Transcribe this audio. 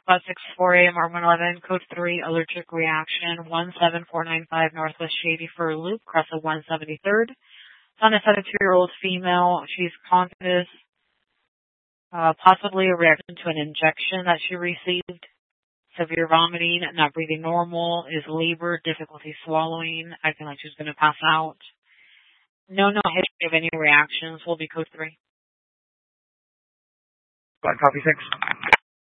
About 6:04 a.m. R111, code 3, allergic reaction, 17495 Northwest Shady Fur Loop, Cressa 173rd. It's on a 72-year-old female. She's conscious, possibly a reaction to an injection that she received. Severe vomiting, not breathing normal, is labor, difficulty swallowing, acting like she's going to pass out. No history of any reactions will be code 3. Copy 6.